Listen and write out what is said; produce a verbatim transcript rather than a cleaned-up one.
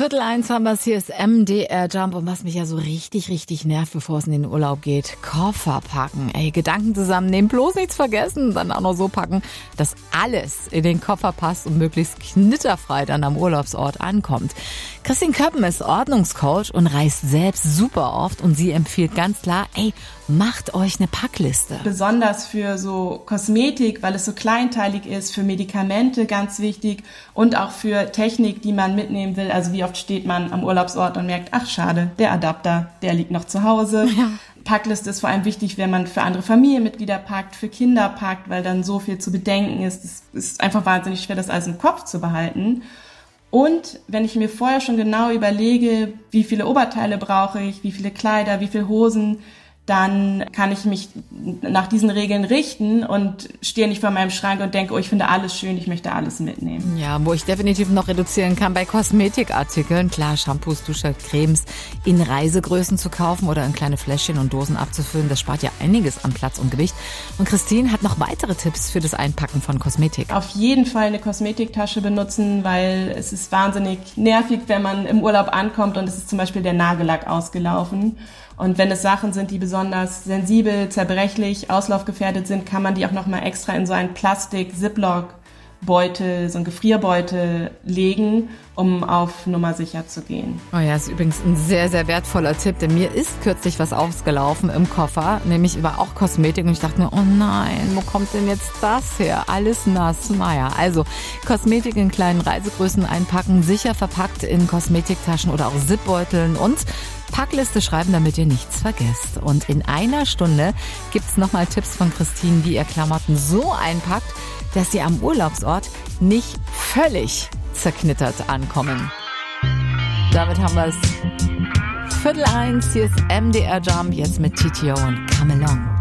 Viertel eins haben wir es, hier ist M D R Jump und was mich ja so richtig, richtig nervt, bevor es in den Urlaub geht, Koffer packen. Ey, Gedanken zusammennehmen, bloß nichts vergessen, dann auch noch so packen, dass alles in den Koffer passt und möglichst knitterfrei dann am Urlaubsort ankommt. Christine Köppen ist Ordnungscoach und reist selbst super oft und sie empfiehlt ganz klar, ey, macht euch eine Packliste. Besonders für so Kosmetik, weil es so kleinteilig ist, für Medikamente ganz wichtig und auch für Technik, die man mitnehmen will. Also wie oft steht man am Urlaubsort und merkt, ach schade, der Adapter, der liegt noch zu Hause. Ja. Packliste ist vor allem wichtig, wenn man für andere Familienmitglieder packt, für Kinder packt, weil dann so viel zu bedenken ist. Es ist einfach wahnsinnig schwer, das alles im Kopf zu behalten. Und wenn ich mir vorher schon genau überlege, wie viele Oberteile brauche ich, wie viele Kleider, wie viele Hosen, dann kann ich mich nach diesen Regeln richten und stehe nicht vor meinem Schrank und denke, oh, ich finde alles schön, ich möchte alles mitnehmen. Ja, wo ich definitiv noch reduzieren kann bei Kosmetikartikeln. Klar, Shampoos, Duschgel, Cremes in Reisegrößen zu kaufen oder in kleine Fläschchen und Dosen abzufüllen, das spart ja einiges an Platz und Gewicht. Und Christine hat noch weitere Tipps für das Einpacken von Kosmetik. Auf jeden Fall eine Kosmetiktasche benutzen, weil es ist wahnsinnig nervig, wenn man im Urlaub ankommt und es ist zum Beispiel der Nagellack ausgelaufen. Und wenn es Sachen sind, die besonders sensibel, zerbrechlich, auslaufgefährdet sind, kann man die auch nochmal extra in so einen Plastik-Ziploc-Beutel, so einen Gefrierbeutel legen, um auf Nummer sicher zu gehen. Oh ja, ist übrigens ein sehr, sehr wertvoller Tipp, denn mir ist kürzlich was ausgelaufen im Koffer, nämlich über auch Kosmetik und ich dachte mir, oh nein, wo kommt denn jetzt das her? Alles nass, naja. Also Kosmetik in kleinen Reisegrößen einpacken, sicher verpackt in Kosmetiktaschen oder auch Zipbeuteln und Packliste schreiben, damit ihr nichts vergesst. Und in einer Stunde gibt's nochmal Tipps von Christine, wie ihr Klamotten so einpackt, dass sie am Urlaubsort nicht völlig zerknittert ankommen. Damit haben wir es. Viertel eins, hier ist M D R Jump, jetzt mit T T O und Come Along.